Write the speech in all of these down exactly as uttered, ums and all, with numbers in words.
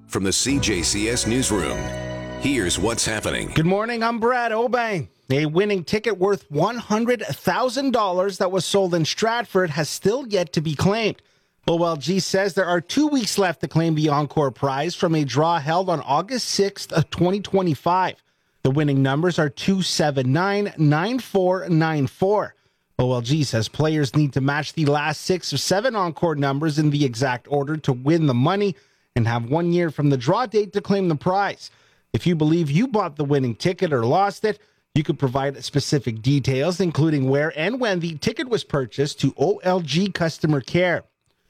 From the C J C S Newsroom, here's what's happening. Good morning, I'm Brad Obey. A winning ticket worth one hundred thousand dollars that was sold in Stratford has still yet to be claimed. O L G says there are two weeks left to claim the Encore prize from a draw held on August sixth of twenty twenty-five. The winning numbers are two seven nine nine four nine four. O L G says players need to match the last six or seven Encore numbers in the exact order to win the money and have one year from the draw date to claim the prize. If you believe you bought the winning ticket or lost it, you could provide specific details, including where and when the ticket was purchased, to O L G Customer Care.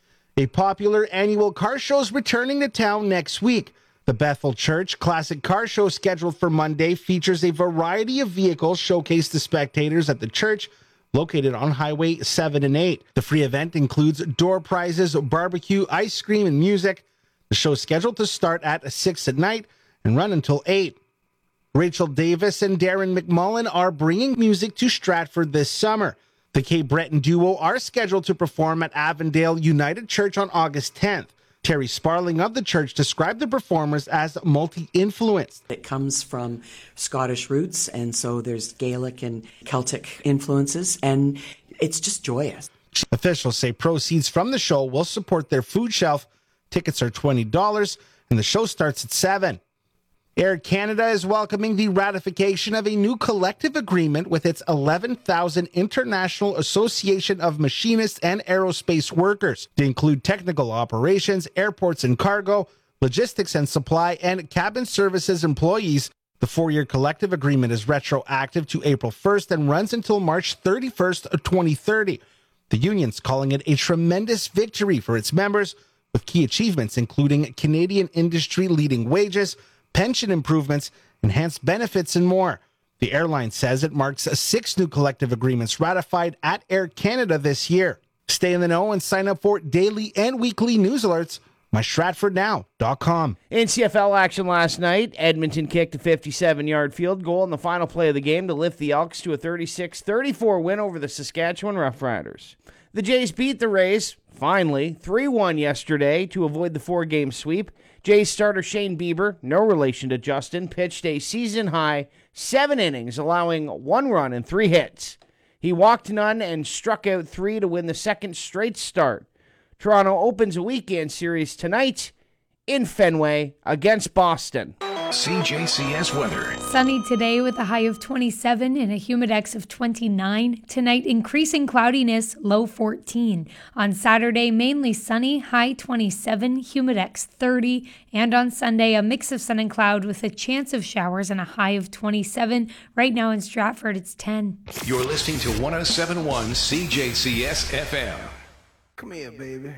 A popular annual car show is returning to town next week. The Bethel Church Classic Car Show, scheduled for Monday, features a variety of vehicles showcased to spectators at the church, located on Highway seven and eight. The free event includes door prizes, barbecue, ice cream, and music. The show is scheduled to start at six at night and run until eight. Rachel Davis and Darren McMullen are bringing music to Stratford this summer. The Cape Breton duo are scheduled to perform at Avondale United Church on August tenth. Terry Sparling of the church described the performers as multi-influenced. It comes from Scottish roots, and so there's Gaelic and Celtic influences, and it's just joyous. Officials say proceeds from the show will support their food shelf. Tickets are twenty dollars, and the show starts at seven. Air Canada is welcoming the ratification of a new collective agreement with its eleven thousand International Association of Machinists and Aerospace Workers to include technical operations, airports and cargo, logistics and supply, and cabin services employees. The four-year collective agreement is retroactive to April first and runs until March thirty-first of twenty thirty. The union's calling it a tremendous victory for its members, with key achievements including Canadian industry-leading wages, pension improvements, enhanced benefits, and more. The airline says it marks six new collective agreements ratified at Air Canada this year. Stay in the know and sign up for daily and weekly news alerts. my stratford now dot com. In C F L action last night, Edmonton kicked a fifty-seven-yard field goal in the final play of the game to lift the Elks to a thirty-six thirty-four win over the Saskatchewan Roughriders. The Jays beat the Rays, finally, three one yesterday to avoid the four-game sweep. Jays starter Shane Bieber, no relation to Justin, pitched a season-high seven innings, allowing one run and three hits. He walked none and struck out three to win the second straight start. Toronto opens a weekend series tonight in Fenway against Boston. C J C S weather. Sunny today with a high of twenty-seven and a humidex of twenty-nine. Tonight, increasing cloudiness, low fourteen. On Saturday, mainly sunny, high twenty-seven, humidex thirty. And on Sunday, a mix of sun and cloud with a chance of showers and a high of twenty-seven. Right now in Stratford, it's ten. You're listening to one oh seven point one C J C S F M. Come here, baby.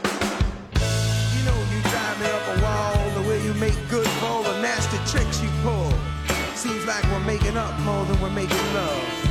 You know you drive me up a wall, the way you make good for all the nasty tricks you pull. Seems like we're making up more than we're making love.